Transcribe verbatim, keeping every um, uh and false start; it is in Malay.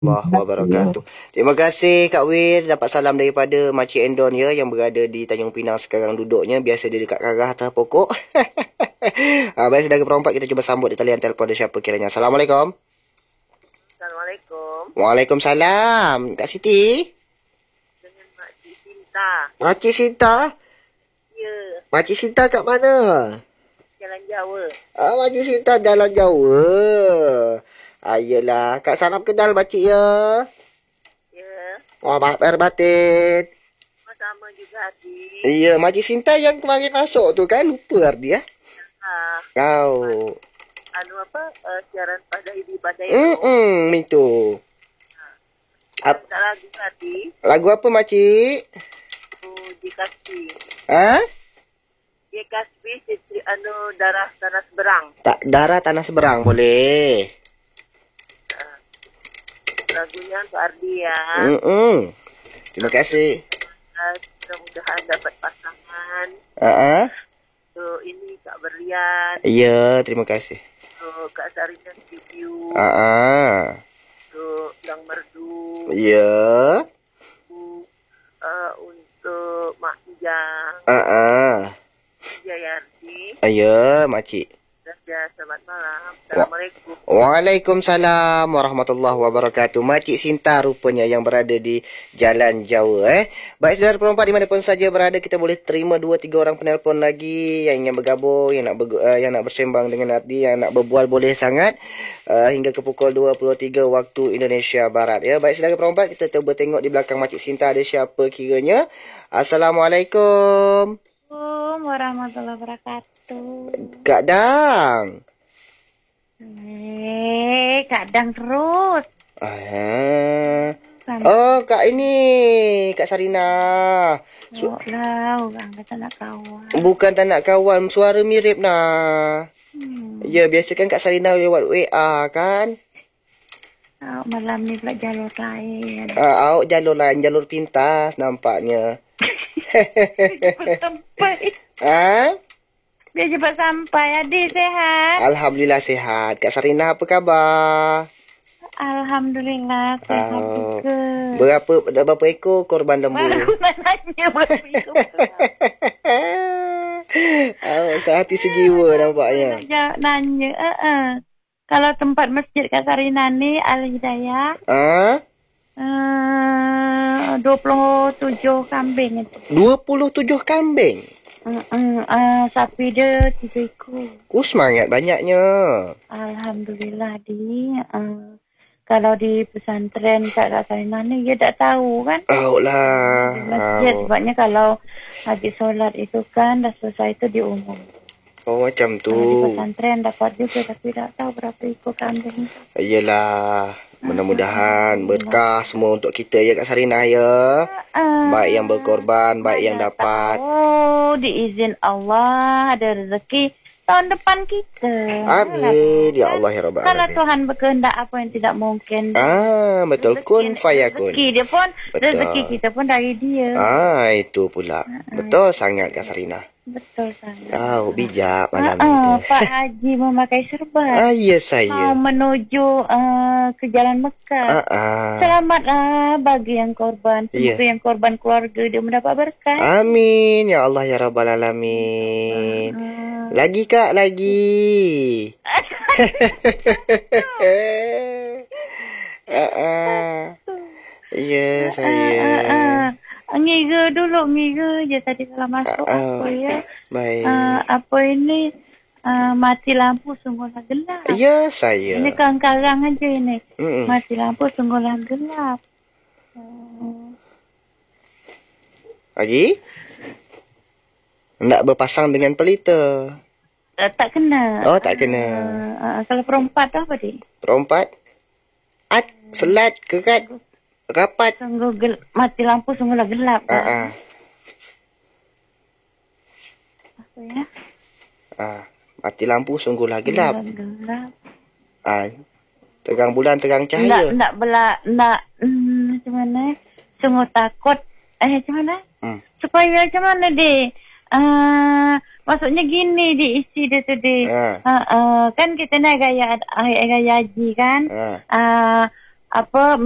Allah wabarakatuh. Terima kasih Kak Wir, dapat salam daripada Makcik Endon ya, yang berada di Tanjung Pinang sekarang duduknya. Biasa dia dekat karah atas pokok. ha, baik, saudara perempat, kita cuba sambut di talian telefon dia siapa kiranya. Assalamualaikum. Assalamualaikum. Waalaikumsalam. Kak Siti? Dengan Makcik Sinta. Makcik Sinta? Ya. Makcik Sinta kat mana? Jalan Jawa. Ah, Makcik Sinta Jalan Jawa. Ayolah, Kak salam kenal makcik ya. Ya. Wah, oh, air batin. Sama juga adik. Iya, Makcik Sinta yang kemarin masuk tu kan, lupa dia. Ha. Oh. Anu apa, uh, siaran pada Idi pada Hmm, hmm, itu. Ha. Tak lagu tadi. Lagu apa makcik? Oh, dikasih. Ha? Dikasih sisi anu darah tanah seberang. Tak, darah tanah seberang boleh. Lagunya untuk Ardi ya. Hmm, hmm. Terima kasih. Uh, mudah-mudahan dapat pasangan. Ah, uh-uh. So, ini Kak Berlian. Iya, terima kasih. So, Kak Sarina Studio. Ah, uh-uh. So, Yang Merdu. Iya. Uh, untuk Mak Hijang. Ah, uh-uh. Jayarti. Iya, makcik. Ya, selamat malam. Assalamualaikum. Waalaikumsalam warahmatullahi wabarakatuh. Makcik Sinta rupanya yang berada di Jalan Jawa eh. Baik saudara perempuan dimanapun saja berada, kita boleh terima dua tiga orang penelpon lagi yang ingin bergabung, yang nak ber, uh, yang nak bersembang dengan Ardi, yang nak berbual boleh sangat uh, hingga ke pukul dua puluh tiga waktu Indonesia Barat ya. Baik saudara perempuan, kita cuba tengok di belakang Makcik Sinta ada siapa kiranya. Assalamualaikum. Assalamualaikum warahmatullahi wabarakatuh. Kak Dang. Eh, Kak Dang terus. Ah. Oh, Kak ini, Kak Sarina. Su- lah, orang kata nak kawan. Bukan tak nak kawan, suara mirip nah. Hmm. Ya, biasa kan Kak Sarina lewat W A kan? Oh, malam ni pula jalur lain. Ah, uh, jalur lain, jalur pintas nampaknya. Sampai. Ah? Dia cepat sampai. Adik sehat? Alhamdulillah sehat. Kak Sarina apa khabar? Alhamdulillah sehat oh. juga. Berapa berapa ekor korban lembu? Baru nak nanya berapa ekor. Oh, sehati sejiwa nampaknya. Nak nanya. Uh -uh. Kalau tempat masjid Kak Sarina ni Al-Hidayah. Ah? Uh, dua puluh tujuh kambing itu. dua puluh tujuh kambing? Uh, uh, uh, sapi dia tiga ekor. Ku semangat banyaknya. Alhamdulillah di. Uh, kalau di pesantren Kak Kak Sarina ni dia tak tahu kan. Oh lah. Di masjid oh. sebabnya kalau habis solat itu kan dah selesai itu diumum. Oh macam tu. Kalau di pesantren dapat juga tapi tak tahu berapa ekor kambing. Iyalah. Mudah-mudahan berkah semua untuk kita ya Kak Sarina ya. Uh, baik yang berkorban, baik yang dapat. Oh, diizin Allah ada rezeki tahun depan kita. Amin ya Allah ya Rabbal Kalau Alamin. Tuhan berkehendak apa yang tidak mungkin. Ah, betul, rezeki, kun fayakun. Rezeki dia pun, betul. Rezeki kita pun dari dia. Ah, itu pula. Betul sangat Kak Sarina. Betul sangat. Oh, bijak malam uh, uh, itu. Pak Haji memakai serban. Ah, ya saya. Mau menuju uh, ke Jalan Mekah. Ah, ah. Selamat uh, bagi yang korban. Semoga yeah. yang korban keluarga dia mendapat berkah. Amin ya Allah ya Rabbal Alamin. Uh, lagi Kak, lagi. ah, ah. Ya saya. Uh, uh, uh. Ngira dulu, ngira je tadi kalau masuk. Uh, apa ya? Baik. Uh, apa ini? Uh, mati lampu sungguhlah gelap. Ya, saya. Ini karang-karang aja ini. Mm-mm. Mati lampu sungguhlah gelap. Uh. Lagi? Nak berpasang dengan pelita. Uh, tak kena. Oh, tak kena. Uh, uh, kalau perempat tu apa dia? Perempat? At, selat, kerat. Rapat. Sungguh gel- mati lampu sungguhlah gelap. Ah, ah. Apa ya? Ah, mati lampu sungguhlah gelap. Gelap. Ah, terang bulan, terang Nak, cahaya. nak bela, nak, hmm, macam mana? Sungguh takut. Eh, macam mana? Hmm. Supaya macam mana, dek? Uh, maksudnya gini diisi dia tu, dek. Ah. Uh, uh, kan kita nak gaya, gaya haji kan? Ah. Uh, apa